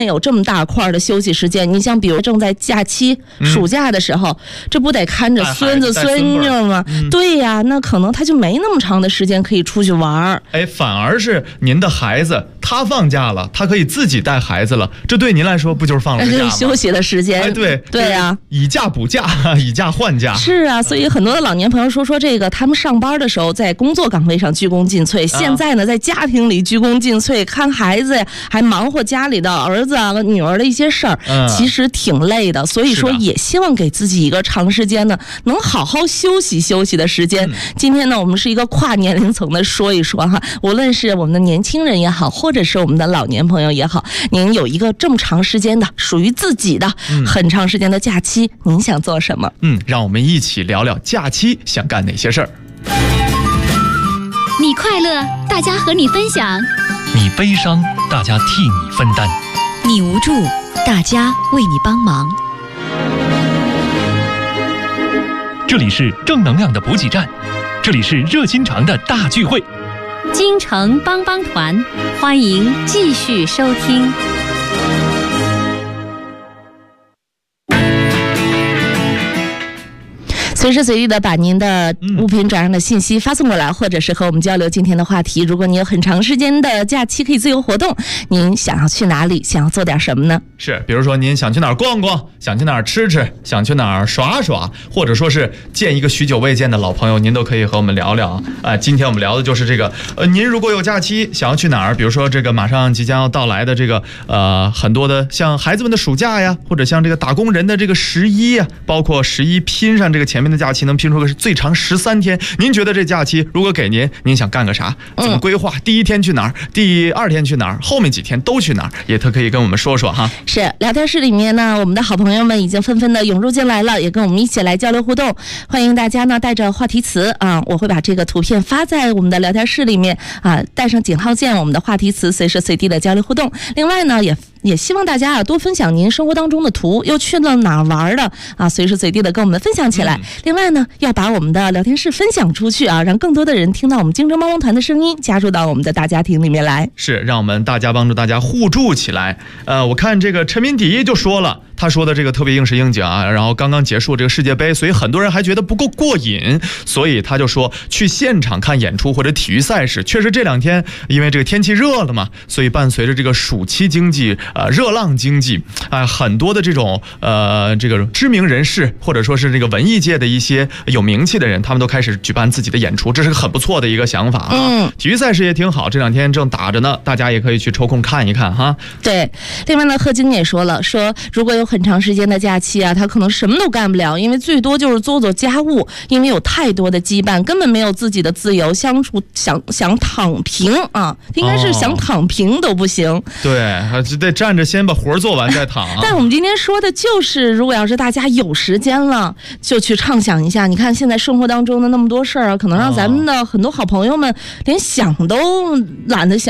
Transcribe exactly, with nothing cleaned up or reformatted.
有这么大块的休息时间，你像比如正在假期、嗯、暑假的时候，这不得看着孙子孙女吗、嗯、对呀，那可能他就没那么长的时间可以出去玩。 哎，反而是您的孩子他放假了，他可以自己带孩子了，这对您来说不就是放了个假吗？ 休息的时间。 哎，对对呀、啊， 以假补假，以假换假。 是啊，所以很多的老年朋友说说这个，他们上班的时候在工作岗位上鞠躬尽瘁，现在呢在家庭里鞠躬尽瘁，看孩子呀，还忙活家里的儿子啊、女儿的一些事儿，其实挺累的。所以说，也希望给自己一个长时间呢，能好好休息休息的时间。嗯、今天呢，我们是一个跨年龄层的说一说哈，无论是我们的年轻人也好，或者是我们的老年朋友也好，您有一个这么长时间的属于自己的、嗯、很长时间的假期，您想做什么？ 嗯，让我们一起聊聊假期想干哪些事儿。 你快乐，大家和你分享； 你悲伤，大家替你分担； 你无助，大家为你帮忙。 这里是正能量的补给站，这里是热心肠的大聚会。 京城帮帮团，欢迎继续收听。 随时随地的把您的物品转让的信息发送过来，或者是和我们交流今天的话题。如果你有很长时间的假期可以自由活动，您想要去哪里，想要做点什么呢？ 是，比如说您想去哪儿逛逛，想去哪儿吃吃，想去哪儿耍耍，或者说是见一个许久未见的老朋友，您都可以和我们聊聊啊、呃。今天我们聊的就是这个，呃，您如果有假期想要去哪儿，比如说这个马上即将要到来的这个呃很多的像孩子们的暑假呀，或者像这个打工人的这个十一呀，包括十一拼上这个前面的假期能拼出个是最长十三天，您觉得这假期如果给您，您想干个啥？怎么规划？嗯、第一天去哪儿？第二天去哪儿？后面几天都去哪儿？也特可以跟我们说说哈。 是，聊天室里面呢，我们的好朋友们已经纷纷的涌入进来了，也跟我们一起来交流互动。欢迎大家呢带着话题词啊，我会把这个图片发在我们的聊天室里面啊，带上井号键，我们的话题词随时随地的交流互动。另外呢，也也希望大家啊多分享您生活当中的图，又去了哪儿玩的啊，随时随地的跟我们分享起来。嗯、另外呢，要把我们的聊天室分享出去啊，让更多的人听到我们京城帮帮团的声音，加入到我们的大家庭里面来。 是，让我们大家帮助大家互助起来。呃，我看这个陈明迪就说了。他说的这个特别应时应景啊，然后刚刚结束这个世界杯，所以很多人还觉得不够过瘾，所以他就说去现场看演出或者体育赛事。确实这两天因为这个天气热了嘛，所以伴随着这个暑期经济呃热浪经济啊、呃，很多的这种呃这个知名人士或者说是这个文艺界的一些有名气的人，他们都开始举办自己的演出，这是个很不错的一个想法啊。嗯，体育赛事也挺好，这两天正打着呢，大家也可以去抽空看一看哈。 对，另外呢，贺晶也说了，说如果有很长时间的假期啊，他可能什么都干不了，因为最多就是做做家务，因为有太多的羁绊，根本没有自己的自由相处，想想躺平啊，应该是想躺平都不行。哦、 对，就得站着先把活做完再躺、啊。 但我们今天说的就是，如果要是大家有时间了，就去畅想一下。你看现在生活当中的那么多事儿啊，可能让咱们的很多好朋友们连想都懒得想。